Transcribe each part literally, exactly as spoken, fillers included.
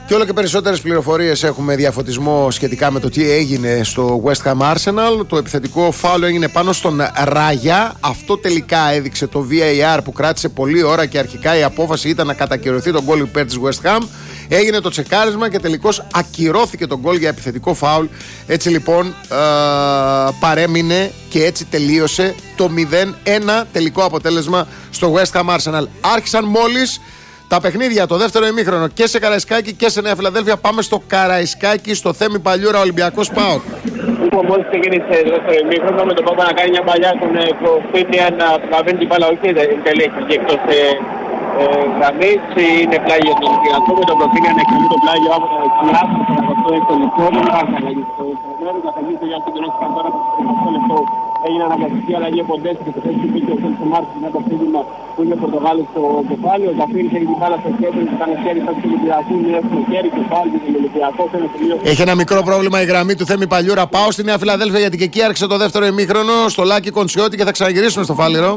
Και όλο και περισσότερες πληροφορίες έχουμε διαφωτισμό σχετικά με το τι έγινε στο West Ham Arsenal. Το επιθετικό φάουλ έγινε πάνω στον Ράγια. Αυτό τελικά έδειξε το βι έι αρ που κράτησε πολλή ώρα και αρχικά η απόφαση ήταν να κατακυρωθεί τον γκολ υπέρ της West Ham. Έγινε το τσεκάρισμα και τελικώς ακυρώθηκε τον γκολ για επιθετικό φάουλ. Έτσι λοιπόν ε, παρέμεινε και έτσι τελείωσε το μηδέν ένα τελικό αποτέλεσμα στο West Ham Arsenal. Άρχισαν μόλις τα παιχνίδια, το δεύτερο ημίχρονο και σε Καραϊσκάκη και σε Νέα Φιλαδέλφια. Πάμε στο Καραϊσκάκη, στο Θέμη Παλιούρα, Ολυμπιακός ΠΑΟΚ. Λοιπόν, μόλις ξεκίνησε το δεύτερο ημίχρονο με τον Πάπα να κάνει μια παλιά στον Προφήτια να βγαίνει την μπάλα, όχι τελείχει και εκτός γραμμής. Είναι πλάγιο του Ολυμπιακού με τον Προφήτια να εκτελεί το πλάγιο από τα δεξιά. Αυτό έχει το λεπτό, δεν υπάρχει αλλαγή στο τρομέρο. Καθηγείται για αυτήν την ώρα που τώρα στο λεπτό έγινε αναγκαστική αλλαγή από Ντέσι και το θέση του Πίτιο στο Μάρτιν με το φύγημα που είναι Πορτογάλος στο κεφάλι. Ο Ζαφίρης έχει την μπάλα στο κέντρο, ήταν χέρι στα του Ολυμπιακού, είναι εύκολο χέρι, κεφάλι και τον Ολυμπιακό. Έχει ένα μικρό πρόβλημα η γραμμή του Θέμη Παλιούρα. Πάω στη Νέα Φιλαδέλφια γιατί και εκεί άρχισε το δεύτερο ημίχρονο στο Λάκη Κοντσιώτη και θα ξαναγυρίσουμε στο Φάληρο.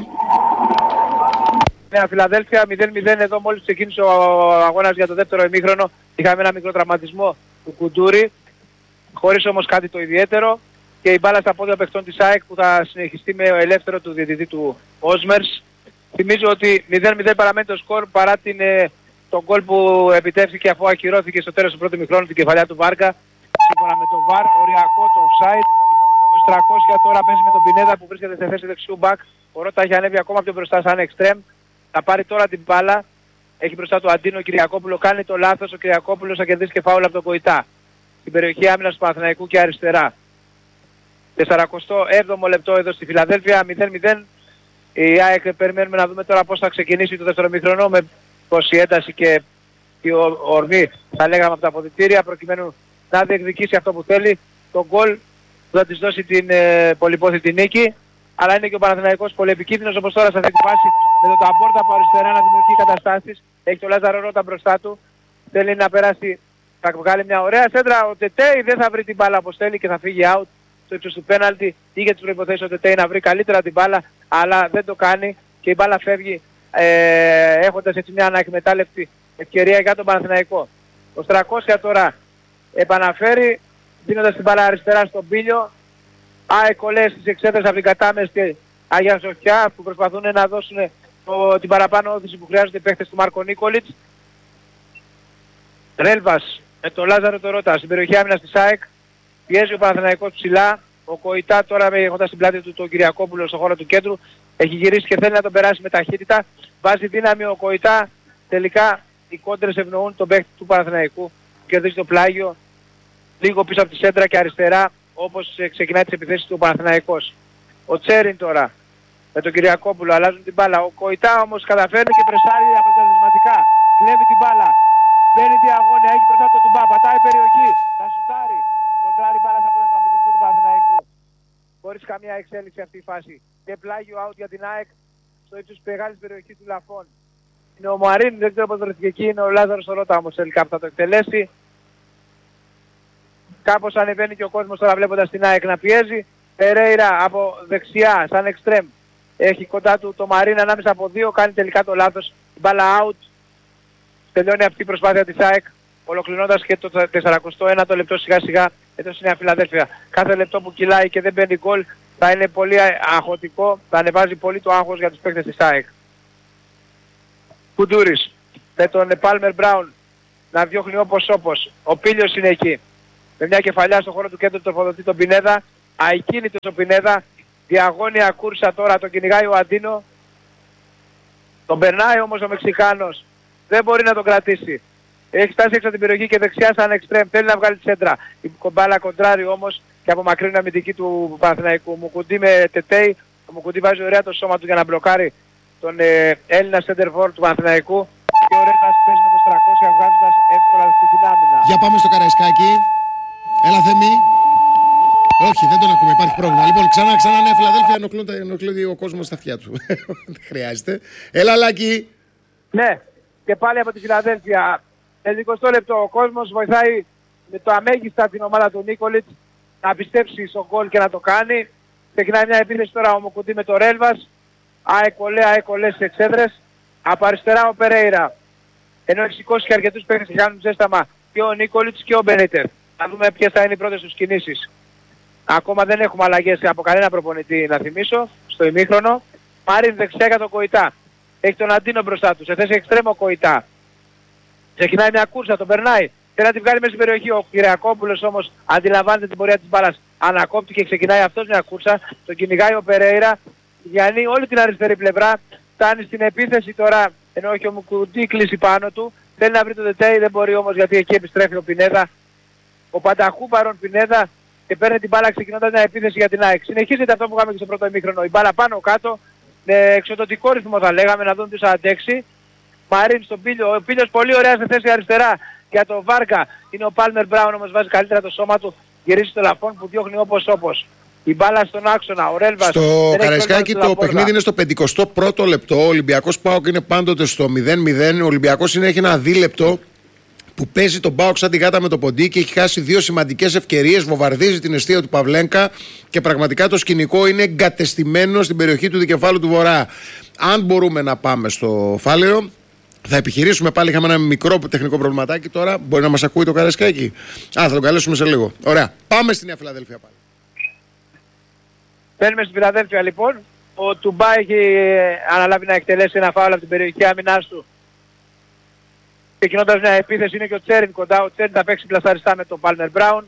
Νέα Φιλαδέλφια μηδέν μηδέν εδώ μόλις ξεκίνησε ο αγώνας για το δεύτερο ημίχρονο. Είχαμε ένα μικρό τραυματισμό του Κουντούρη, χωρίς όμως κάτι το ιδιαίτερο. Και η μπάλα στα πόδια παιχτών της ΑΕΚ που θα συνεχιστεί με ελεύθερο του διαιτητή του Όσμερς. Θυμίζω ότι μηδέν μηδέν παραμένει το σκορ παρά την, τον γκολ που επιτεύχθηκε αφού ακυρώθηκε στο τέλος του πρώτου ημιχρόνου την κεφαλιά του Βάρκα. Σύμφωνα με το βαρ, οριακό το offside. Ο τριακόσια τώρα παίζει με τον Πινέδα που βρίσκεται σε θέση δεξιού μπακ. Ο Ρώτα έχει ανέβει ακόμα πιο μπροστά σαν εξτρέμ. Θα πάρει τώρα την μπάλα. Έχει μπροστά του Αντίνο ο Κυριακόπουλο. Κάνει το λάθος. Ο Κυριακόπουλος θα κερδίσει και φάουλ από τον Κοϊτά. Στην περιοχή άμυνας του Παναθηναϊκού και αριστερά. σαράντα έβδομο λεπτό εδώ στη Φιλαδέλφια, μηδέν μηδέν. Η ΑΕΚ περιμένουμε να δούμε τώρα πώς θα ξεκινήσει το δεύτερο ημίχρονο με πόση ένταση και τι ορμή θα λέγαμε από τα αποδυτήρια προκειμένου να διεκδικήσει αυτό που θέλει, τον γκολ που θα της δώσει την ε, πολυπόθητη νίκη. Αλλά είναι και ο Παναθηναϊκός πολύ επικίνδυνος όπως τώρα σε αυτή τη φάση με τον Ταμπόρτα από αριστερά να δημιουργεί καταστάσεις. Έχει τον Λάζαρο Ρώτα μπροστά του, θέλει να περάσει, θα βγάλει μια ωραία σέντρα. Ο Τετέι δεν θα βρει την μπάλα όπως θέλει και θα φύγει out. Στο ύψος του πέναλτι, είχε τις προϋποθέσεις ο Τετέι να βρει καλύτερα την μπάλα, αλλά δεν το κάνει και η μπάλα φεύγει ε, έχοντας έτσι μια αναεκμετάλλευτη ευκαιρία για τον Παναθηναϊκό. Ο τριακόσια τώρα επαναφέρει, δίνοντας την μπάλα αριστερά στον Πίλιο. ΑΕΚ Ολές στις εξέδρες από την Κατάμες και Αγία Σοφιά που προσπαθούν να δώσουν το, την παραπάνω όθηση που χρειάζονται οι παίχτες του Μάρκο Νίκολιτς. Ρέλβας με τον Λάζαρο το Ρώτα στην περιοχή άμυνας της ΑΕΚ. Πιέζει ο Παναθηναϊκός ψηλά. Ο Κοϊτά τώρα έχοντας την πλάτη του τον Κυριακόπουλο στον χώρο του κέντρου έχει γυρίσει και θέλει να τον περάσει με ταχύτητα. Βάζει δύναμη ο Κοϊτά. Τελικά οι κόντρες ευνοούν τον παίκτη του Παναθηναϊκού. Κερδίζει το πλάγιο λίγο πίσω από τη σέντρα και αριστερά όπως ξεκινάει τις επιθέσεις του Παναθηναϊκός. Ο Τσέριν τώρα με τον Κυριακόπουλο αλλάζουν την μπάλα. Ο Κοϊτά όμως καταφέρνει και πρεσάρει αποτελεσματικά. Κλέβει την μπάλα. Μπαίνει διαγώνια, έχει μπροστά το Τουμπά, πατάει περιοχή. Θα σουτάρει. Κοντράρει μπάλα από το αμυντικού του Παναθηναϊκού. Χωρίς καμία εξέλιξη αυτή η φάση. Και πλάγιο out για την ΑΕΚ στο ύψος της μεγάλης περιοχής του Λαφών. Είναι ο Μαρίν, δεν ξέρω πώς βρεθηκε εκεί, είναι ο Λάζαρος ο Ρώτα όμως τελικά που θα το εκτελέσει. Κάπως ανεβαίνει και ο κόσμος τώρα βλέποντας την ΑΕΚ να πιέζει. Περέιρα από δεξιά σαν εξτρέμ. Έχει κοντά του το Μαρίν ανάμεσα από δύο, κάνει τελικά το λάθος. Μπάλα out. Τελειώνει αυτή η προσπάθεια της ΑΕΚ. Ολοκληρώνοντας και το σαράντα ένα λεπτό σιγά σιγά εδώ στη Νέα Φιλαδέλφια. Κάθε λεπτό που κυλάει και δεν μπαίνει γκολ θα είναι πολύ αγχωτικό, θα ανεβάζει πολύ το άγχος για τους παίκτες της ΑΕΚ. Κουντούρης με τον Πάλμερ Μπράουν να διώχνει όπως όπως. Ο Πίλιος είναι εκεί. Με μια κεφαλιά στον χώρο του κέντρου τροφοδοτεί τον Πινέδα. Αικίνητος ο Πινέδα. Διαγώνια κούρσα τώρα, τον κυνηγάει ο Αντίνο. Τον περνάει όμως ο Μεξικάνος. Δεν μπορεί να τον κρατήσει. Έχει φτάσει έξω από την περιοχή και δεξιά σαν εξτρέμ. Θέλει να βγάλει τη σέντρα. Η κομπάλα κοντράρει όμως και απομακρύνει αμυντική του Παναθηναϊκού. Μουκουντή με Τετέι. Ο Μουκουντή βάζει ωραία το σώμα του για να μπλοκάρει τον ε, Έλληνα σέντερφορ του Παναθηναϊκού. Και ο Ρένας παίζει με το τριακόσια βγάζοντας εύκολα στην άμυνα. Για πάμε στο Καραϊσκάκι. Έλα Θέμη. Όχι, δεν τον ακούμε, υπάρχει πρόβλημα. Λοιπόν, ξανά, ξανά Νέα Φιλαδέλφια, ενοχλεί ο κόσμος στα αυτιά του. Δεν χρειάζεται. Έλα Λάκη. Ναι, και πάλι από τη Φιλαδέλφια. εικοστό λεπτό ο κόσμος βοηθάει με το αμέγιστα την ομάδα του Νίκολιτς να πιστέψει στον γκολ και να το κάνει. Ξεκινάει μια επίθεση τώρα ο Μουκουντή με το Ρέλβας. Αεκολέ, αεκολέ στις εξέδρες. Από αριστερά ο Περέιρα. Ενώ έχει σηκώσει και αρκετούς παίκτες και κάνουν ζέσταμα και ο Νίκολιτς και ο Μπενέτερ. Να δούμε ποιες θα είναι οι πρώτες τους κινήσεις. Ακόμα δεν έχουμε αλλαγές από κανένα προπονητή, να θυμίσω, στο ημίχρονο. Μάριν δεξιά για τον Κοϊτά. Έχει τον Αντίνο μπροστά του, σε θέση εξτρέμο Κοϊτά. Ξεκινάει μια κούρσα, τον περνάει. Θέλει να τη βγάλει μέσα στην περιοχή. Ο Κυριακόπουλος όμως αντιλαμβάνεται την πορεία της μπάλας. Ανακόπτει και ξεκινάει αυτός μια κούρσα. Τον κυνηγάει ο Περέιρα. Γιάννη όλη την αριστερή πλευρά. Φτάνει στην επίθεση τώρα, ενώ έχει ο Μουκουντή κλείσει πάνω του. Θέλει να βρει το Δετέι, δεν μπορεί όμως γιατί εκεί επιστρέφει ο Πινέδα. Ο Πανταχού παρόν Πινέδα και παίρνει την μπάλα ξεκινώντας μια επίθεση για την ΑΕΚ. Συνεχίζεται αυτό που είχαμε και στο πρώτο ημίχρονο. Η μπάλα πάνω κάτω. Με εξοδοτικό ρυθμό θα λέγαμε, να δούμε ποιος θα αντέξει. Μαρίν στον Πίλιο. Ο Πίλιος πολύ ωραία στη θέση αριστερά για τον Βάρκα. Είναι ο Πάλμερ Μπράουν όμως, βάζει καλύτερα το σώμα του. Γυρίζει στο Λαφόν που διώχνει όπως όπως. Η μπάλα στον άξονα, ο Ρέλβας. Στο Καραϊσκάκι το παιχνίδι είναι στο πενηκοστό πρώτο λεπτό. Ο Ολυμπιακός ΠΑΟΚ είναι πάντοτε στο μηδέν μηδέν. Ο Ολυμπιακός έχει ένα δίλεπτο που παίζει τον ΠΑΟΚ σαν τη γάτα με το ποντίκι. Έχει χάσει δύο σημαντικές ευκαιρίες. Βομβαρδίζει την εστία του Παυλένκα και πραγματικά το σκηνικό είναι εγκατεστημένο στην περιοχή του δικεφάλου του Βορρά. Αν μπορούμε να πάμε στο Φάληρο, θα επιχειρήσουμε πάλι. Είχαμε ένα μικρό τεχνικό προβληματάκι τώρα. Μπορεί να μας ακούει το Καραϊσκάκι. Α, θα τον καλέσουμε σε λίγο. Ωραία. Πάμε στη Νέα Φιλαδέλφια πάλι. Παίρνουμε στην Φιλαδέλφια λοιπόν. Ο Τουμπά έχει αναλάβει να εκτελέσει ένα φάουλ από την περιοχή άμυνάς του. Ξεκινώντας μια επίθεση είναι και ο Τσέριν κοντά. Ο Τσέριν θα παίξει πλασταριστά με τον Πάλμερ Μπράουν.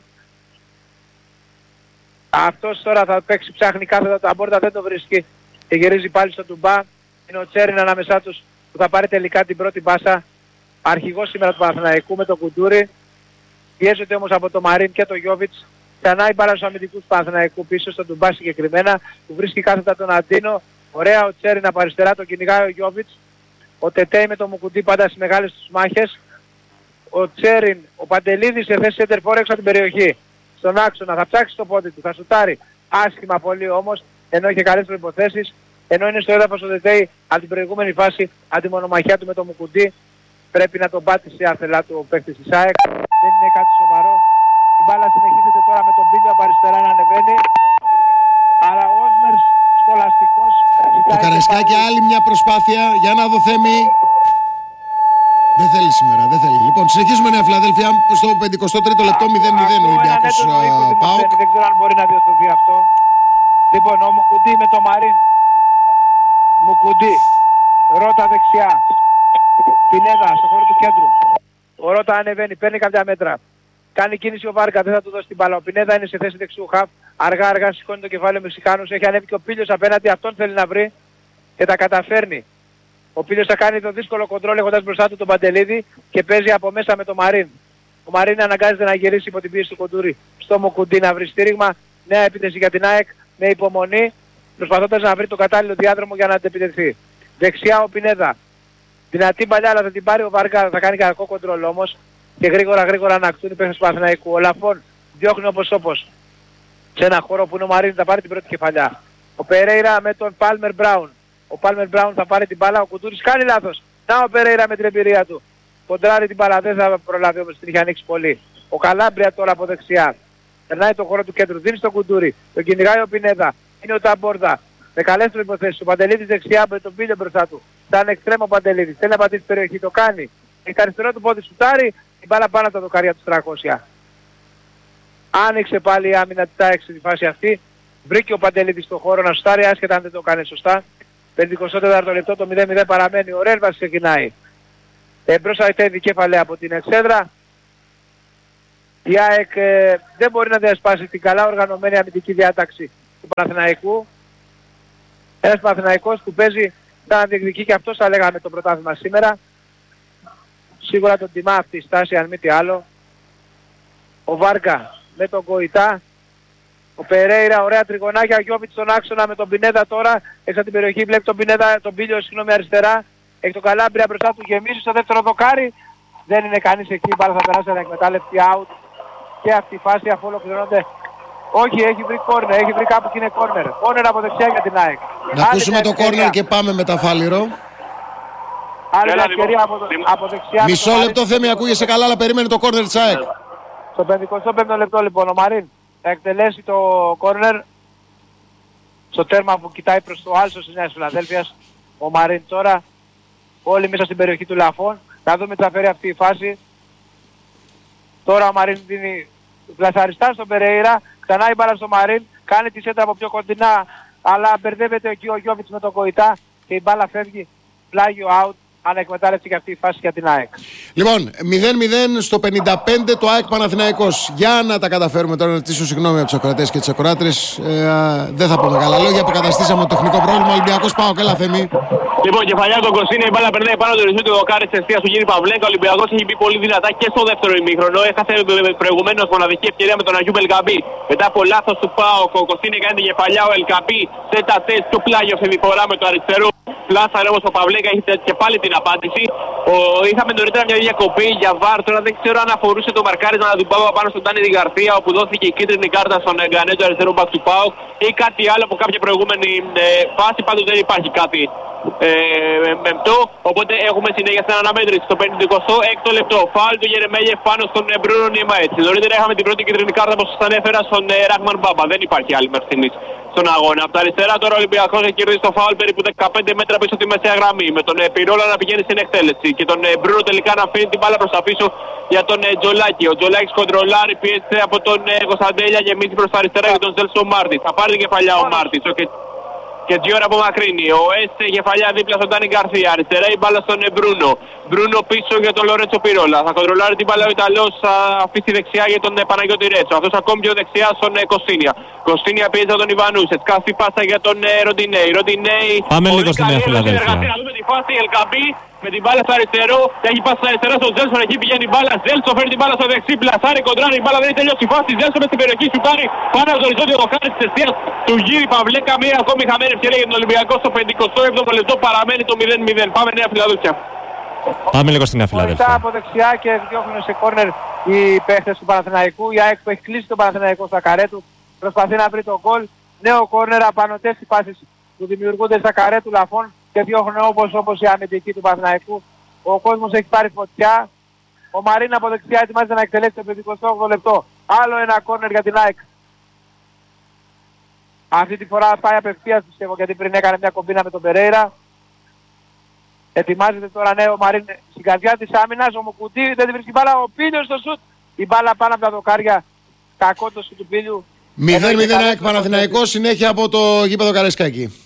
Αυτός τώρα θα παίξει, ψάχνει κάθετα τα μπόρτα, δεν το βρίσκει και γυρίζει πάλι στο Τουμπά. Είναι ο Τσέριν ανάμεσά τους που θα πάρει τελικά την πρώτη μπάσα. Αρχηγός σήμερα του Παναθηναϊκού με τον Κουντούρι. Πιέζεται όμως από τον Μαρίν και τον Γιόβιτς. Ξανά η μπάλα στους αμυντικούς του Παναθηναϊκού πίσω στον Τουμπά συγκεκριμένα που βρίσκει κάθετα τον Αντίνο. Ωραία ο Τσέριν από αριστερά, τον κυνηγάει ο Γιόβιτς. Ο Τετέι με τον Μουκουντή πάντα στις μεγάλες τους μάχες. Ο Τσέριν, ο Παντελίδης σε θέση center for έξω από την περιοχή. Στον άξονα θα ψάξει το πόδι του, θα σουτάρει. Άσχημα πολύ όμως, ενώ είχε καλές προϋποθέσεις. Ενώ είναι στο έδαφος ο Τετέι από την προηγούμενη φάση, αντιμονομαχιά του με τον Μουκουντή. Πρέπει να τον πάτησε άθελά του ο παίκτης της ΑΕΚ. Δεν είναι κάτι σοβαρό. Η μπάλα συνεχίζεται τώρα με τον Πίλιο από αριστερά να ανεβαίνει. Αλλά ο Όσμερς σχολαστικός. Το Καραϊσκάκι άλλη μια προσπάθεια. Για να δω Θέμη. Δεν θέλει σήμερα, δεν θέλει. Λοιπόν, συνεχίζουμε Νέα Φιλαδέλφια στο πενηκοστό τρίτο λεπτό μηδέν μηδέν ο Ολυμπιακός ΠΑΟΚ. Δεν ξέρω αν μπορεί να διορθωθεί αυτό. Λοιπόν, ο Μουκουντή με το Μαρίν. Μουκουντή. Ρώτα δεξιά. Πινέδα στο χώρο του κέντρου. Ο Ρώτα ανεβαίνει, παίρνει κάποια μέτρα. Κάνει κίνηση ο Βάρκα, δεν θα του δώσει την μπάλα. Ο Πινέδα είναι σε θέση δεξιού χαφ. Αργά αργά σηκώνει το κεφάλι ο Μεξικάνος. Έχει ανέβει και ο Πίλιος απέναντι, αυτόν θέλει να βρει και τα καταφέρνει. Ο Πίλιος θα κάνει το δύσκολο κοντρόλ έχοντας μπροστά του τον Παντελίδη και παίζει από μέσα με τον Μαρίν. Ο Μαρίν αναγκάζεται να γυρίσει υπό την πίεση του Κοντούρη στο Μουκουντή να βρει στήριγμα. Νέα επίθεση για την ΑΕΚ με υπομονή, προσπαθώντας να βρει το κατάλληλο διάδρομο για να αντεπιτεθεί. Δεξιά ο Πινέδα. Δυνατή παλιά, αλλά θα την πάρει ο Βάρκα, θα κάνει κακό κοντρόλ όμως. Και γρήγορα γρήγορα ανακτούν οι παίχτες του Παναθηναϊκού. Ο Λαφόν διώχνει όπως όπως. Σε ένα χώρο που είναι ο Μαρίν θα πάρει την πρώτη κεφαλιά. Ο Περέιρα με τον Πάλμερ Μπράουν. Ο Πάλμερ Μπράουν θα πάρει την μπάλα, ο Κουντούρης κάνει λάθος. Να ο Περέιρα με την εμπειρία του. Κοντράρει την μπάλα, δεν θα προλάβει όμως, την είχε ανοίξει πολύ. Ο Καλάμπρια τώρα από δεξιά. Περνάει τον χώρο του κέντρου, δίνει στον Κουντούρη. Τον κυνηγάει ο Πινέδα. Είναι ο Ταμπόρδα. Με καλές προϋποθέσεις. Ο Παντελίδης δεξιά με τον Πίλιο μπροστά του. Ήταν εξτρέμο ο Παντελίδης. Θέλει να πατήσει την περιοχή, το κάνει. Έχει αριστερό του πόδι σουτάρει, την μπάλα πάνω από τα δοκάρια του τριακόσια. Άνοιξε πάλι η άμυνα της ΑΕΚ στη φάση αυτή. Βρήκε ο Παντελίδης στον χώρο να σουτάρει, άσχετα αν δεν το κάνει σωστά. πενηκοστό τέταρτο λεπτό το μηδέν μηδέν παραμένει. Ο Ρέλβας ξεκινάει. Εμπρός αετεύει κέφαλε από την εξέδρα. Η ΑΕΚ ε, δεν μπορεί να διασπάσει την καλά οργανωμένη αμυντική διάταξη του Παναθηναϊκού. Ένας Παναθηναϊκός που παίζει σαν να διεκδικεί και αυτός θα λέγαμε το πρωτάθλημα σήμερα. Σίγουρα τον τιμά αυτή η στάση αν μη τι άλλο. Ο Βάρκα με τον Κοϊτά. Ο Περέιρα, ωραία τριγωνάκια, Γιώβιτς στον άξονα με τον Πινέδα τώρα. Έξω από την περιοχή βλέπει τον Πινέδα, τον Πίλιο συγγνώμη αριστερά. Έχει τον Καλάμπρια μπροστά του, γεμίζει στο δεύτερο δοκάρι. Δεν είναι κανείς εκεί, η μπάλα θα περάσει ένα εκμετάλλευτη out. Και αυτή η φάση αφού ολοκληρώνονται. Όχι, έχει βρει κόρνερ, έχει βρει κάπου και είναι κόρνερ. Κόρνερ από δεξιά για την ΑΕΚ. Να ακούσουμε το κόρνερ και πάμε με τα Φάληρο. Άλλη μια ευκαιρία από, από δεξιά. Μισό λεπτό Θέμη, ακούγεσαι καλά, αλλά περίμενε το κόρνερ της ΑΕΚ. Στο πενηκοστό πέμπτο λεπτό λοιπόν ο Μαρίν θα εκτελέσει το κόρνερ στο τέρμα που κοιτάει προς το άλσος της Νέας Φιλαδέλφειας. Ο Μαρίν τώρα, όλοι μέσα στην περιοχή του Λαφών. Θα δούμε τι θα φέρει αυτή η φάση. Τώρα ο Μαρίν δίνει πλασαριστά στον Περέιρα, ξανά η μπάλα στο Μαρίν, κάνει τη σέντρα από πιο κοντινά, αλλά μπερδεύεται εκεί ο Γιώβιτς με τον Κοϊτά και η μπάλα φεύγει πλάγιο out. Ανεκμετάλλευση και αυτή η φάση για την ΑΕΚ. Λοιπόν, μηδέν μηδέν στο πενήντα πέντε το ΑΕΚ Παναθηναϊκός. Για να τα καταφέρουμε τώρα, να ζητήσω συγγνώμη από τους ακροατές και τις ακροάτρες. Ε, δεν θα πω μεγάλα λόγια, αποκαταστήσαμε το τεχνικό πρόβλημα. Ολυμπιακός ΠΑΟΚ, έλα Θέμη. Λοιπόν, κεφαλιά τον Κωνστίνη, η μπάλα περνάει πάνω το ρυθμό του δοκάρι της αιστείας του Γιάννη Παυλέκα. Ο Ολυμπιακός έχει μπει πολύ δυνατά και στο δεύτερο ημίχρονο. Έχασε προηγουμένως μοναδική ευκαιρία με τον Αγιούμπ Ελκαμπή. Μετά από λάθος του ΠΑΟΚ, ο Κωνστίνη κάνει την κεφαλιά, ο Ελκαμπή σε τα τεστ του πλάγιο σε διφορά με το αριστερό. Πλάσαρε όμως ο Παυλέκα, έχει και πάλι την απάντηση. Ο, είχαμε νωρίτερα μια διακοπή για βάρ, τώρα δεν ξέρω αν αφορούσε το μαρκάρισμα του ΠΑΟΚ πάνω στον Τάνι Γαρθία, όπου δόθηκε η κίτρινη κάρτα στον Γκανέ, του αριστερού μπακ του ΠΑΟΚ, ή κάτι άλλο από κάποια προηγούμενη ε, φάση. Πάντως δεν υπάρχει κάτι ε, μεμπτό, οπότε έχουμε συνέχεια στην αναμέτρηση στο πενήντα έξι λεπτό. Φάουλ του Γερεμέγεφ πάνω στον Μπρούνο Νιμαέτσι. Νωρίτερα είχαμε την πρώτη κίτρινη κάρτα, όπως σας ανέφερα, στον ε, Ράχμαν Μπάμπα. Δεν υπάρχει άλλη μέχρι στιγμής στον αγώνα. Από τα αριστερά τώρα ο Ολυμπιακός έχει κερδίσει το φάουλ περίπου δεκαπέντε μέτρα πίσω τη μεσαία γραμμή. Με τον ε, Πυρόλα να πηγαίνει στην εκτέλεση και τον ε, Μπρούνο τελικά να αφήνει την μπάλα προς τα πίσω για τον ε, Τζολάκη. Ο Τζολάκης κοντρολάρει, πιέζεται από τον ε, Κωνσταντέλια, γεμίζει προς τα αριστερά για τον Ζέλσο Μάρτις. Θα πάρει την κεφαλιά ο Μάρτις. Okay. Και Τζιόρα απομακρύνει. Ο Έστε κεφαλιά δίπλα στον Τάνι Γκαρθία. Αριστερά η μπάλα στον Μπρούνο. Μπρούνο πίσω για τον Λορέτσο Πυρόλα. Θα κοντρολάρει την μπάλα ο Ιταλός. Θα αφήσει δεξιά για τον Παναγιώτη Ρέτσο. Αυτός ακόμη πιο δεξιά στον Κωστίνια. Κωστίνια πιέζει από τον Ιβανούσετ. Κάθει πάσα για τον Ροντινέη. Ροντινέη. Πάμε λίγο στη Νέα Φιλαδέλφια. Να δούμε τη φάση. Ελκαμπή με την μπάλα στο αριστερό. Έχει πάσα στα αριστερά στον Ζέλσον. Εκεί πηγαίνει η μπάλα. Ζέλσον φέρνει την μπάλα στο δεξί. Πλασάρει κοντράρει. Η μπάλα δεν έχει τελειώσει η φάση. Ζέλσον με στην περιοχή σου πάρει πάνω από το οριζόντιο δοκάρι της αιστείας του Γύρι Παυλέκα. Μία ακόμη χαμένη ευκαιρία για τον Ολυμπιακό στο πενήντα επτά λεπτό. Παραμένει το μηδέν μηδέν. Πάμε Νέα Φιλαδέλφια. Πάμε λίγο στη Νέα Φιλαδέλφια. Από δεξιά και διώχνουν σε κόρνερ οι παίχτες του Παναθηναϊκού. Η ΑΕΚ που έχει κλείσει τον Παναθηναϊκό στα καρέ του. Προσπαθεί να βρει τον γκολ. Νέο κόρνερ, απανωτές οι πάσεις που δημιουργούνται στα καρέ του Λαφών και διώχνουν όπως, όπως η αμυντική του Παναθηναϊκού. Ο κόσμος έχει πάρει φωτιά. Ο Μαρίν από δεξιά ετοιμάζεται να εκτελέσει το πενήντα οκτώ λεπτό. Άλλο ένα κόρνερ για την ΑΕΚ. Αυτή τη φορά πάει απευθείας πιστεύω, γιατί πριν έκανε μια κομπίνα με τον Περέιρα. Ετοιμάζεται τώρα νέο Μαρίν στην καρδιά της άμυνας. Ο Μουκουντή δεν τη βρίσκει μπάλα. Ο Πίλιος στο σουτ. Η μπάλα πάνω από τα δοκάρια. Κακό το σουτ του Πίλιου. μηδέν μηδέν ΑΕΚ Παναθηναϊκός, συνέχεια από το γήπεδο Καραϊσκάκη.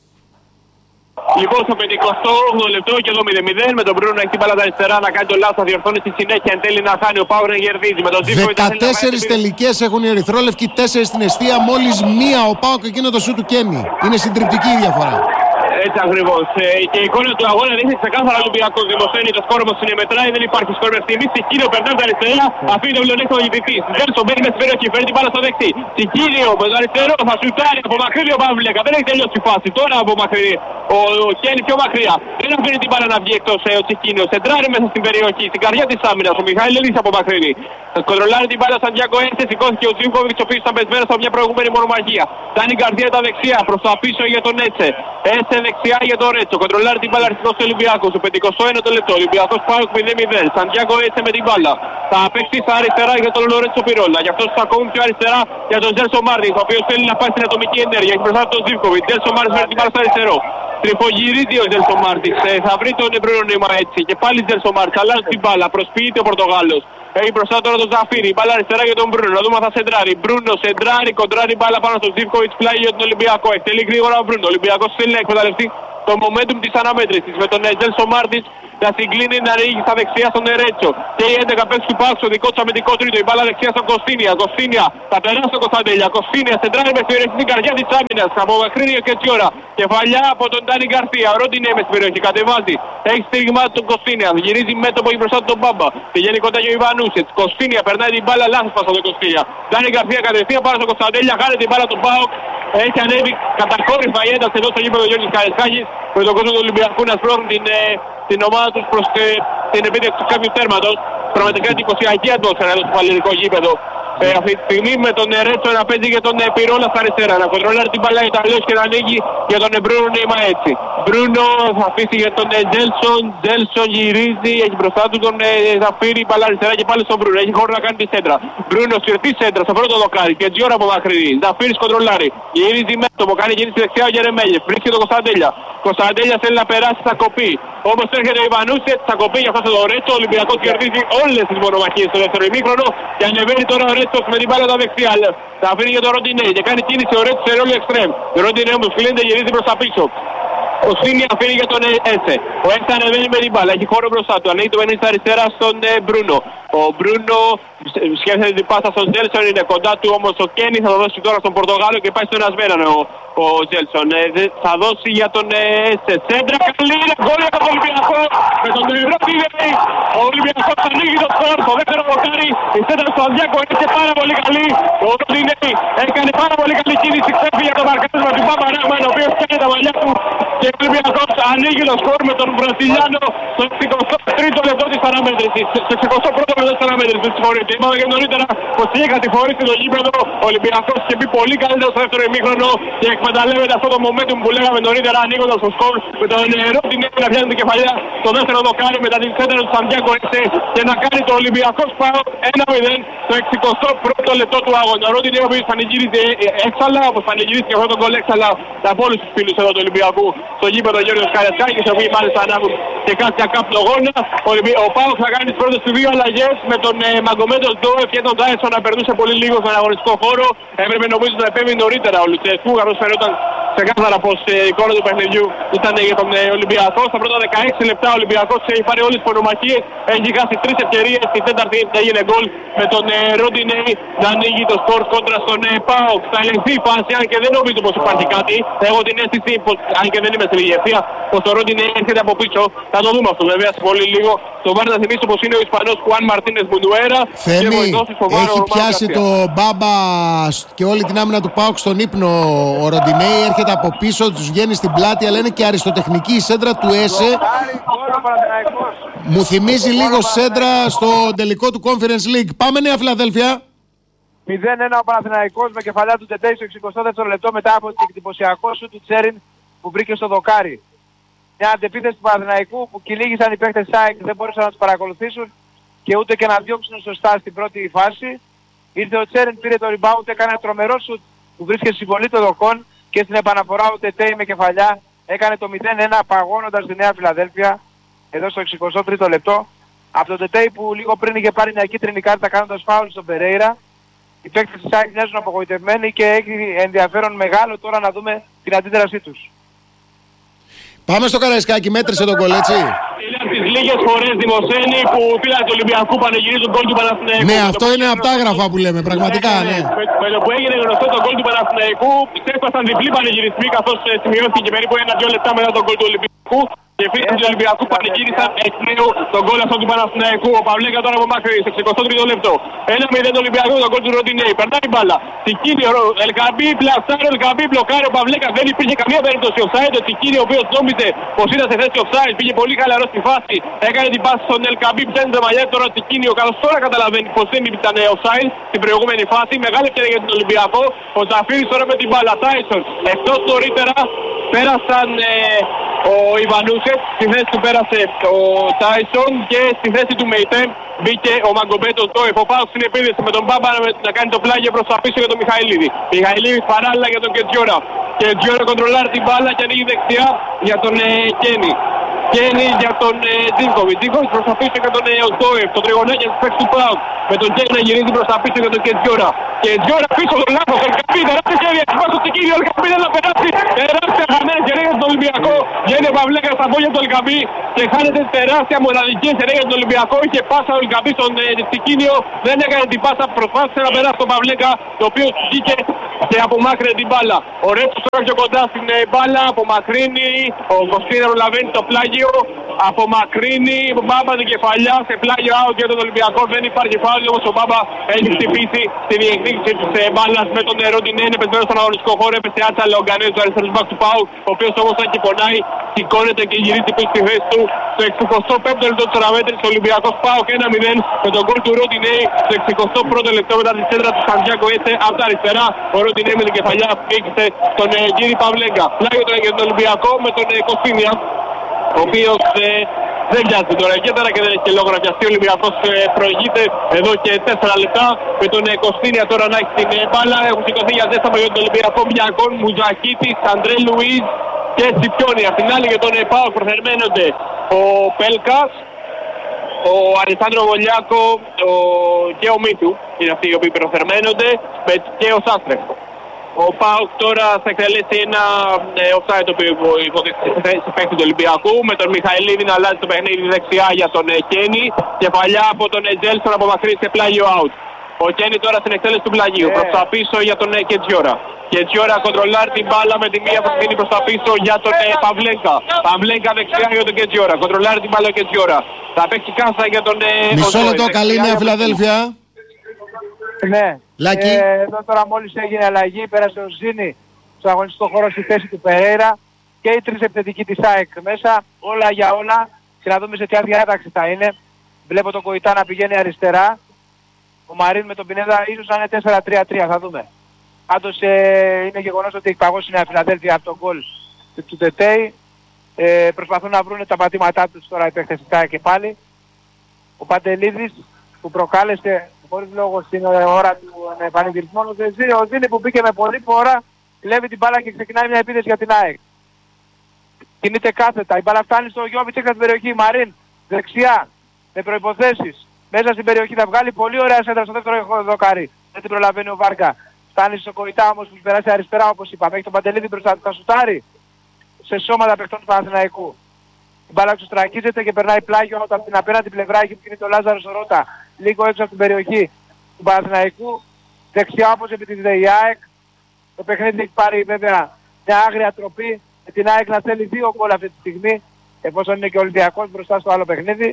Λοιπόν, στο πενήντα οκτώ λεπτό και εδώ μηδέν μηδέν με τον Μπρούνο να έχει την μπάλα τα αριστερά να κάνει το λάθος, θα διορθώνει στη συνέχεια. Εν τέλει να χάνει ο Πάου να κερδίζει. Με τον δεκατέσσερις τελικές έχουν οι ερυθρόλευκοι, τέσσερις στην εστία, μόλις μία ο Πάου και εκείνο το σου του Κέννη. Είναι συντριπτική η διαφορά. Έτσι ακριβώς. Ε, και η εικόνα του αγώνα δείχνει ξεκάθαρα Ολυμπιακός. Δημοσθένει το σκόρ όμως είναι μετράει, δεν υπάρχει σκόρ με στιγμή. Σικίλιο περνάει τα αριστερά, αφήνει το πλεονέκτημα ο διαιτητής. Ζέλσον μπαίνει μέσα στην περιοχή, φέρνει την μπάλα στο δεξί. Σικίλιο με το αριστερό θα σουτάρει από μακρύ ο Παυλέκα. Δεν έχει τελειώσει η φάση. Τώρα από μακρύ. Ο, ο Κέννη πιο μακριά. Δεν αφήνει την μπάλα να βγει εκτός ε, ο Σικίλιο. Σεντράρει μέσα στην περιοχή, στην καρδιά της άμυνας. Ο Μιχάηλ Ελής από μακρύ. Θα κοντρολάρει την μπάλα σαν Διάκο Ένσε. Σηκώθηκε ο Τζίμκοβιτς, ο οποίος ήταν πεσμένος από μια προηγούμενη μονομαχία. Κάνει καρδιά τα δεξιά προς τα πίσω για τον Έτσε. Έτσε δεξιά για τον Ρέτσο. Κοντρολάρει την μπάλα αριστερός του Ολυμπιακού. Στο πενήντα ένα λεπτό. Ολυμπιακός Πάοκ μηδέν μηδέν. Σαντιάκο Έτσε με την μπάλα. Θα παίξει στα αριστερά για τον Λορέτσο Πυρόλα. Γι' αυτό θα ακόμη πιο αριστερά για τον Ζέλσο Μάρτιν, ο οποίος θέλει να πάει στην ατομική ενέργεια. Έχει μπροστά τον Ζίβκοβιτς. Ζέλσο Μάρτιν φέρνει την μπάλα στο αριστερό. Τριφογυρίζει ο Ζέλσο Μάρτιν. Ε, θα βρει τον Μπρούνο έτσι. Και πάλι Ζέλσο Μάρτιν. Αλλάζει την μπάλα. Προσποιείται ο Πορτογάλος. Έχει μπροστά τώρα τον Ζαφίρι. Μπάλα αριστερά για τον Μπρούνο. Να δούμε αν θα σεντράρει. Μπρούνο σεντράρει. Κοντράρει μπάλα πάνω στον Ζίβκοβιτς. Πλάγει για τον Ολυμπιακό. Εκτελεί γρήγορα ο Μπρούνο. Ο Ολυμπιακός θέλει να εκμεταλλευτεί το momentum της αναμέτρησης με τον Ζέλσο Μάρτιν να συγκλίνει, να ρίξει στα δεξιά στον Ερέτσο. Και οι έντεκα παίξουν του Πάου στο δικό του αμυντικό τρίτο. Η μπάλα δεξιά στον Κωστίνια. Κωστίνια θα περάσει τον Κωνσταντέλια. Κωστίνια σεντράρει με στην περιοχή στην καρδιά της άμυνας. Απομακρύνει ο Κετσιόρα. Κεφαλιά από τον Τάνι Γκαρθία. Ρόντινε με στην περιοχή. Κατεβάζει. Έχει στήριγμα του Κωστίνια. Γυρίζει μέτωπο και μπροστά του τον Μπάμπα. Πηγαίνει κοντά και ο Ιβανούσετ. Κωστίνια περνάει την μπάλα λάθος πάσα τον Κωστίνια. Τάνι Γκαρθία κατευθείαν πάνω στον Κωνσταντέλια. Χάνει την μπάλα του Πάου. Έχει ανέβει κατακόρυφα η ένταση εδώ στο γήπεδο Γιώργης Καραϊσκάκης. Με τον κόσμο του Ολυμπιακού να σπρώχνει την, ε, την ομάδα τους προς ε, την επίτευξη κάποιου τέρματος. Πραγματικά εντυπωσιακή ατμόσφαιρα εδώ στο παλαιρικό γήπεδο. Ε, αυτή τη στιγμή με τον Ρέτσο να παίζει για τον ε, Πυρόλα στα αριστερά. Να κοντρολάρει την μπάλα Ιταλός και να ανοίγει για τον Μπρούνο Νεϊμα έτσι. Μπρούνο θα αφήσει για τον Τζέλσον. Τζέλσον γυρίζει, έχει μπροστά του τον Ζαφύρι, μπαλά αριστερά και πάλι στον Μπρούνο. Έχει χώρο να κάνει τη σέντρα. Μπρούνο σιρτή σέντρα στο πρώτο δοκάρι και Τζιόρα από μακρινή. Ζαφύρις κοντρολάρει. Γυρίζει μέτωπο, κάνει γυρίσει δεξιά ο Γερεμέγεφ. Βρίσκει τον Κωνσταντέλια. Κωνσταντέλια θέλει να περάσει, θα κοπεί. Όμως έρχεται ο Ιβανούσετς, θα κοπεί για αυτό το Ρέτσο. Ο Ολυμπιακός κερδίζει όλες τις μονομαχίες στο δεύτερο ημίχρονο και ανεβαίνει τώρα ο Ρέτσος με την μπάλα τα δεξιά. Θα αφήνει για τον Ροντινέ και κάνει κίνηση ο Ρέτσος σε ρόλο εξτρέμ. Ο Ροντινέ όμως κλείνεται, γυρίζει προς τα πίσω. Ο Σίνι αφήνει για τον Έσε. Ο Έσε ανεβαίνει με την μπάλα, έχει χώρο μπροστά του. Ανοίγει το μενί στα αριστερά στον ε, Μπρούνο. Ο Μπρούνο σκέφτεται την πάσα στον Τζέλσον, είναι κοντά του όμως ο Κένι. Θα το δώσει τώρα στον Πορτογάλο και πάει στον Ασμέναν ο, ο Τζέλσον. Ε, θα δώσει για τον Έσε. Σέντρα καλή, είναι γκολ για τον Ολυμπιακό. Με τον Ροντινέι. Ο Ολυμπιακός ανοίγει το σκορ. Το δεύτερο βοκάρι. Η σέντρα στο Ανδιάκο είναι πάρα πολύ καλή. Ο Ροντινέι έκανε πάρα πολύ καλή κίνηση. Ξέφυγε για το μαρκάρισμα του Πάπα Ράχμαν, ο οποίος κάνει τα μαλλιά του. Και ο Ολυμπιακός ανοίγει το σκορ με τον Βραζιλιάνο στο εξηκοστό τρίτο λεπτό της αναμέτρησης. Στο εξηκοστό πρώτο λεπτό της αναμέτρησης, συγχωρείτε. Είπαμε και νωρίτερα πως είχε κατηφορήσει το γήπεδο. Ο Ολυμπιακός είχε μπει πολύ καλύτερο στο δεύτερο ημίχρονο και εκμεταλλεύεται αυτό το momentum που λέγαμε νωρίτερα, ανοίγοντας το σκορ με τον νερό την να πιάνει την κεφαλιά στο δεύτερο δοκάρι μετά την σέντρα του Σαντιάκο Έσε και να κάνει το Ολυμπιακός πάω ένα μηδέν στο εξηκοστό πρώτο λεπτό του αγώνα. Ο Ρόντινε ο οποίος πανηγύριζε έξαλα, όπως πανηγυρίστηκε αυτό το γκολ έξαλα από όλους τους φίλους εδώ του Ολυμπιακού στο γήπεδο Γιώργος Καριασκάκης, οι οποίοι μάλιστα ανάβουν και κάποια καπνογόνα. Ο, ο Πάοκ θα κάνει τις πρώτες του δύο αλλαγές με τον ε, Μαγκομέντο Ντόεφ και τον Τάισον να περνούσε πολύ λίγο στον αγωνιστικό χώρο. Έπρεπε νομίζω να επέμβει νωρίτερα ο Λουτσέσκου, καθώς φαινόταν ξεκάθαρα πως ε, η εικόνα του παιχνιδιού ήταν για τον ε, Ολυμπιακό. Στα πρώτα δεκαέξι λεπτά ο Ολυμπιακός έχει πάρει όλες τις μονομαχίες, έχει χάσει τρεις ευκαιρίες. Στη τέταρτη έγινε γκολ με τον ε, Ροντινέι να ανοίγει το σκορ κόντρα στον ε, Πάοκ. Θα ελεγχθεί η φάση, αν και δεν νομίζω πως υπάρχει κάτι. Έχω την αίσθηση πως, αν και δεν είμαι στην ηγεσία, πως το Ροντινέι έρχεται από πίσω. Θα το δούμε αυτό βέβαια σε πολύ λίγο. Το βάρ να θυμίσω πως είναι ο Ισπανός Χουάν Μαρτίνες Μουντουέρα. Θέμη, έχει πιάσει το Μπάμπα και όλη την άμυνα του ΠΑΟΚ στον ύπνο ο Ροντινέι. Έρχεται από πίσω, τους βγαίνει στην πλάτη, αλλά είναι και αριστοτεχνική η σέντρα του Έσε. Μου θυμίζει λίγο σέντρα στο τελικό του Conference League. Πάμε Νέα Φιλαδέλφια. μηδέν ένα ο Παναθηναϊκός με κεφαλιά του Τεντέι στο εξηκοστό δεύτερο λεπτό μετά από την εντυπωσιακό σου του Τσέριν που βρήκε στο δοκάρι. Μια αντεπίθεση του Παναθηναϊκού που κυνήγησαν οι παίκτες ΣΑΕΚ, δεν μπορούσαν να τους παρακολουθήσουν και ούτε και να διώξουν σωστά στην πρώτη φάση. Ήρθε ο Τσέριν, πήρε το rebound, έκανε ένα τρομερό σουτ που βρίσκεται στην βολή των δοκών και στην επαναφορά ο Τεντέι με κεφαλιά έκανε το μηδέν ένα παγώνοντας τη Νέα Φιλαδέλφια εδώ στο εξηκοστό τρίτο λεπτό. Από τον Τεντέι που λίγο πριν είχε πάρει μια κίτρινη κάρτα κάνοντας φάουλ στον Περέιρα. Οι παίκτες της ΣΑΕΚ μοιάζουν απογοητευμένοι και έχει ενδιαφέρον μεγάλο τώρα να δούμε την αντίδρασή τους. Πάμε στο Καραϊσκάκι, μέτρησε τον γκολ, έτσι. Είναι από τις λίγες φορές Δημοσένη που πήραν του Ολυμπιακού πανηγυρίζουν τον γκολ του Παναθηναϊκού. Ναι, αυτό είναι από τα άγραφα που λέμε, πραγματικά, ναι. Με, με το που έγινε γνωστό τον γκολ του Παναθηναϊκού, ξέσπασαν διπλή πανηγυρισμοί καθώς ε, σημειώθηκε περίπου ένα-δύο λεπτά μετά τον γκολ του Ολυμπιακού. Και οι φίλοι του Ολυμπιακού πανηγύρισαν εκ νέου τον γκολ αυτό του Παναθηναϊκού. Ο Παυλέκα τώρα από μακρύ, στο εξηκοστό τρίτο λεπτό. ένα μηδέν το Ολυμπιακό, τον γκολ του Ροντινέι. Περνάει η μπάλα. Τικίνη, ο Ελκαμπή, πλασάρει ο Ελκαμπή, μπλοκάρει ο Παυλέκα. Δεν υπήρχε καμία περίπτωση offside. Ο Τικίνη, ο οποίος νόμιζε πως ήταν σε θέση offside, πήγε πολύ χαλαρό στη φάση. Έκανε την πάση στον Ελκαμπή, πιάνει το μαλλιά. Τώρα ο Τικίνη, ο καλός τώρα καταλαβαίνει πως δεν ήταν offside στην προηγούμενη φάση. Μεγάλη ευκαιρία για τον Ολυμπιακό. Ο Ζαφύρης τώρα με την μπάλα. Τάισον εκτός νωρίτερα πέρασαν ε, ο Ιβανούσετς, στη θέση του πέρασε ο Τάισον και στη θέση του Μεϊτέμ μπήκε ο Μαγκομπέτο Ντόεφ. Ο Πάοκ στην επίδεση με τον Μπάμπα να κάνει το πλάγιο προς τα πίσω για τον Μιχαηλίδη. Μιχαηλίδης παράλληλα για τον Κετζιόρα. Κετζιόρα κοντρολάρει την μπάλα και ανοίγει δεξιά για τον ε, Κένι. Κένι για τον Τζίνκοβιτ. Τζίνκοβιτ προς τα πίσω για τον Ντόεφ. Το τριγωνάκι της παίκτης του Πάοκ. Με τον Κένι να γυρίζει προς τα πίσω για τον Κετζιόρα. Κετζιόρα πίσω τον λάθος. Ελκαμπή, τεράστια ευκαιρία. Σπάσει το Τικίνιο. Ελκαμπή δεν θα περάσει. Τεράστια χαμένη ευκαιρία για τον Ολυμπιακό. Βγαίνει ο Παυλέκας στα πόδια του Ελκαμπή και χάνεται τεράστια μοναδική ευκαιρία για τον Ολυμπιακό. Είχε πάσα ο Ελκαμπή στον Τικίνιο. Δεν έκανε την πάσα. Προσπάθησε να περάσει τον Παυλέκα, το οποίο βγήκε και απομάκρυνε την μπάλα. Ο Ρέτσος τώρα πιο κοντά στην μπάλα. Απομακρύνει. Ο Κωστίναρο λαβαίνει το πλάγιο απομακρύνει ο Μπάμπα την κεφαλιά σε πλάγιο out για τον Ολυμπιακό. Δεν υπάρχει φάουλ, όμως ο Μπάμπα έχει χτυπήσει στη διεκδίκηση της μπάλας με τον Ροντινέ. Είναι πεσμένο στον αγωνιστικό χώρο, έπεσε άτσα Λεογκανέζου, ο αριστερός μπακ του ΠΑΟΚ, ο οποίος όμως αν και πονάει, σηκώνεται και γυρίζει πίσω στη θέση του. Στο εξηκοστό πέμπτο λεπτό της παραμέτρησης, ο Ολυμπιακός ΠΑΟΚ ένα μηδέν με τον γκολ του Ροντινέ. Στο εξηκοστό πρώτο λεπτό μετά τη σέντρα του Σαντιάκο έτσι από τα αριστερά, ο Ροντινέ με την κεφαλιά πήγε στον Γκύρι Παυλέγκα. Πλάγιο τώρα για τον Ολυμπιακό με τον Κωστίνια, ο οποίος ε, δεν πιάζει τώρα ιδιαίτερα και δεν έχει και λόγο να πιαστεί. Ο Ολυμπιακός ε, προηγείται εδώ και τέσσερα λεπτά με τον ε, Κωστίνια τώρα να έχει την ε, μπάλα. Έχουν σηκωθεί για ζέσταμα για τον Ολυμπιακό Μπιακόν, Μουζακίτης, Αντρέ Λουίζ και Τσιπιόνι. Απ' την άλλη για τον ε, ΠΑΟΚ προθερμαίνονται ο Πέλκας, ο Αλεσάνδρο Βολιάκο ο... και ο Μίτου. Είναι αυτοί οι οποίοι προθερμαίνονται και ο Σάστρεφ. Ο ΠΑΟΚ τώρα θα εκτελέσει ένα ε, offside το οποίο υποτίθεται σε παίκτη του Ολυμπιακού, με τον Μιχαηλίδη να αλλάζει το παιχνίδι δεξιά για τον ε, Κένι, κεφαλιά από τον ε, Τζέλσον απομακρύνει σε πλάγιο out. Ο Κένι τώρα στην εκτέλεση του πλαγίου, yeah. προς τα πίσω για τον ε, Κετζιόρα. Κετζιόρα κοντρολάρει την μπάλα με τη μία που δίνει προς τα πίσω για τον ε, Παυλέγκα. Παυλέγκα δεξιά για τον Κετζιόρα, κοντρολάρει την μπάλα ο Κετζιόρα. Θα παίξει κάσα για τον ε, Μισό λεπτό, καλή νέα Φιλαδέλφια. Ναι, Λάκη. Ε, εδώ τώρα μόλις έγινε αλλαγή, πέρασε ο Ζήνη στο αγωνιστικό χώρο στη θέση του Περέιρα και οι τρεις επιθετικοί της ΑΕΚ μέσα, όλα για όλα, και να δούμε σε ποια διάταξη θα είναι. Βλέπω τον Κοϊτά να πηγαίνει αριστερά, ο Μαρίν με τον Πινέδα ίσως να είναι τέσσερα τρία τρία, θα δούμε. Πάντως ε, είναι γεγονός ότι έχει παγώσει η Νέα Φιλαδέλφια από τον γκολ του Τετέι. Ε, προσπαθούν να βρουν τα πατήματά τους τώρα οι παίκτες της ΑΕΚ και πάλι. Ο Παντελίδης που προκάλεσε χωρίς λόγο στην ώρα του πανηγυρισμού, ο Ζήνη που μπήκε με πολύ φορά, κλέβει την μπάλα και ξεκινάει μια επίθεση για την ΑΕΚ. Κινείται κάθετα, η μπάλα φτάνει στο Γιώβιτς έξω στην περιοχή, Μαρίν δεξιά, με προϋποθέσεις, μέσα στην περιοχή θα βγάλει πολύ ωραία σέντρα στο δεύτερο δοκάρι. Δεν την προλαβαίνει ο Βάρκα. Φτάνει στο Κοϊτά όμως που περάσει αριστερά όπως είπαμε, έχει τον Παντελίδη μπροστά του, θα σουτάρει σε σώματα παιχτών του Παναθηναϊκού. Η μπάλα ξωστρακίζεται και περνάει πλάγιο από την απέναντι πλευρά, εκεί που είναι το Λάζαρος Ρώτα, λίγο έξω από την περιοχή του Παναθηναϊκού. Δεξιά όπως επιτίθεται η ΑΕΚ. Το παιχνίδι έχει πάρει βέβαια μια άγρια τροπή, με την ΑΕΚ να θέλει δύο γκολ αυτή τη στιγμή, εφόσον είναι και ο Ολυμπιακός μπροστά στο άλλο παιχνίδι.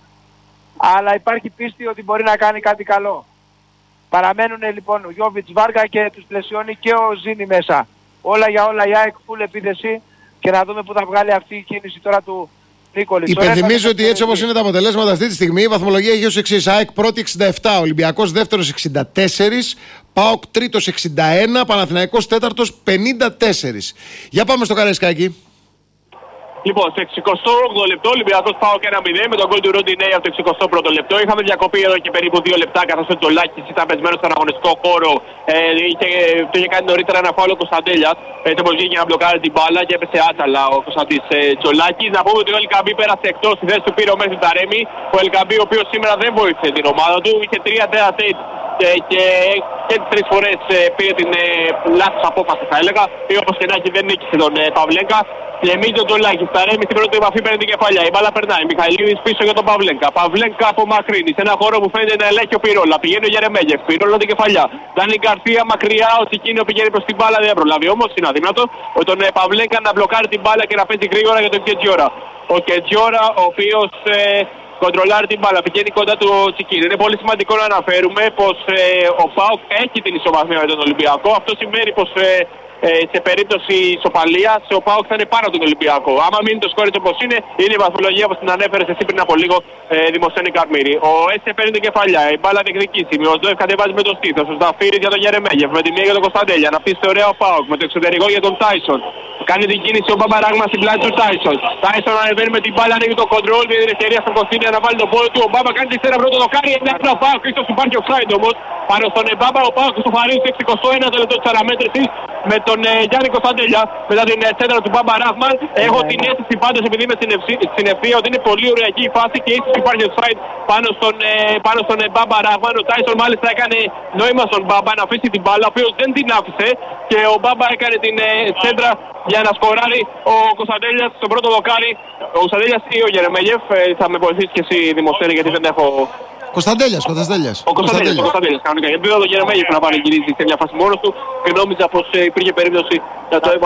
Αλλά υπάρχει πίστη ότι μπορεί να κάνει κάτι καλό. Παραμένουν λοιπόν ο Γιώβιτς, Βάργα και τους πλαισιώνει και ο Ζήνη μέσα. Όλα για όλα η ΑΕΚ full επίθεση και να δούμε που θα βγάλει αυτή η κίνηση τώρα του Νίκολη. Υπενθυμίζω ότι έτσι όπως είναι τα αποτελέσματα αυτή τη στιγμή, η βαθμολογία έχει ως εξής: ΑΕΚ πρώτη εξήντα επτά, Ολυμπιακός δεύτερος εξήντα τέσσερα, ΠΑΟΚ τρίτος εξήντα ένα, Παναθηναϊκός τέταρτος πενήντα τέσσερα. Για πάμε στο Καραϊσκάκι. Λοιπόν, στο εξηκοστό όγδοο λεπτό, Ολυμπιακός ΠΑΟΚ ένα μηδέν με τον γκολ του Ροντινέ από το εξηκοστό πρώτο λεπτό. Είχαμε διακοπή εδώ και περίπου δύο λεπτά, καθώς ο Τζολάκης ήταν πεσμένος στον αγωνιστικό χώρο. Ε, είχε, το είχε κάνει νωρίτερα ένα φάουλο ο Κωνσταντέλιας. Έτσι όπως βγήκε να μπλοκάρει την μπάλα και έπεσε άτσαλα ο Κωνσταντής ε, Τζολάκης. Να πούμε ότι ο Ελκαμπή πέρασε εκτός, στη θέση του πήρε ο Μέση Ταρέμι. Ο Ελκαμπή, ο οποίος σήμερα δεν βοήθησε την ομάδα του, είχε τρία τέταρτ και, και, και τρεις φορές ε, πήρε την ε, λάθος απόφαση, θα έλεγα. Ή όπως και να έχει δεν νίκησε τον ε, Παυλέγκα. Γεμίζει ο Τζολάκης, Ταρέμι στην πρώτη επαφή παίρνει την κεφαλιά. Η μπάλα περνάει. Μιχαηλίδης πίσω για τον Παυλέγκα. Παυλέγκα απομακρύνει σε ένα χώρο που φαίνεται να ελέγχει ο Πυρόλα. Πηγαίνει ο Γερεμέγεφ. Πυρόλα την κεφαλιά. Δάνει Γκαρσία μακριά. Ο Τσικίνιο πηγαίνει προς την μπάλα. Δεν προλάβει όμως. Είναι αδύνατο. Ο τον ε, Παυλέγκα να μπλοκάρει την μπάλα και να παίζει γρήγορα για τον Κετζιόρα. Ο Κετζιόρα, ο οποίος ε, κοντρολάρει την μπάλα. Πηγαίνει κοντά του Τσικίνιο. Είναι πολύ σημαντικό να αναφέρουμε πως ε, ο ΠΑΟΚ έχει την ισοβαθμία με τον Ολυμπιακό. Αυτό σημαίνει πως ε, Ε, σε περίπτωση ισοπαλίας ο ΠΑΟΚ θα είναι πάνω από τον Ολυμπιακό. Άμα μείνει το σκόρ έτσι όπως είναι, είναι η βαθμολογία όπως την ανέφερες εσύ πριν από λίγο, ε, Δημοσθένη Καρμύρη. Ο Έσε παίρνει την κεφαλιά, η μπάλα διεκδικήσιμη. Ο Σδόεφ κατεβάζει με το στήθος. Ο Ζαφύρης για τον Γερεμέγεφ, με τη μία για τον Κωνσταντέλια. Να φτύσει ωραία ο ΠΑΟΚ με το εξωτερικό για τον Τάισον. Κάνει την κίνηση ο Μπαμπαράγμα στην πλάτη του Τάισον. Τάισον ανεβαίνει με την μπάλα, ανοίγει το κοντρόλ, δίνει την ευκαιρία στον Κωστίνια να βάλει τον πόδι του. Ο Μπάμπα κάνει τη σέρα πρώτο δοκάρι, είναι ένα ΠΑΟΚ, ίσως υπάρχει offside όμως. Πάνω στον Μπάμπα, ο ΠΑΟΚ στο χαρίζει στο εξηκοστό ένατο λεπτό της παραμέτρησης με τον ε, Γιάννη Κωνσταντέλια μετά την ε, σέντρα του Μπάμπα Ράχμαν. Έχω την αίσθηση πάντως, επειδή είμαι στην, ευσύ, στην ευθεία, ότι είναι πολύ ωριακή η φάση και ίσως υπάρχει offside πάνω στον, ε, πάνω στον ε, Μπάμπα Ράχμαν. Ο Τάισον μάλιστα έκανε νόημα στον Μπάμπα να αφήσει την μπάλα, ο οποίος δεν την άφησε και ο Μπάμπα έκανε την ε, σέντρα για να σκοράρει ο Κωνσταντέλιας στο πρώτο δοκάρι. Ο Κωνσταντέλιας ή ο Γερεμέγεφ, ε, θα με βοηθήσει και εσύ Δημοσθένη, γιατί δεν έχω... Κωνσταντέλιας, Κωνσταντέλιας. Ο Κωνσταντέλιας, ο Κωνσταντέλιας κανονικά. Γιατί δεν το Γερεμέγεφ να πάρει γυρίζει σε μια φάση μόνος του και νόμιζα πως ε, υπήρχε περίπτωση να το έβαλε.